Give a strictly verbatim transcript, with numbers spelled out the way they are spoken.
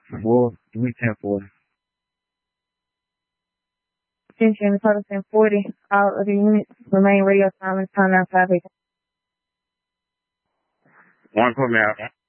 Well, give me ten forty. Attention, total ten forty. All other units remain radio silence. Time now five eight. One put me out.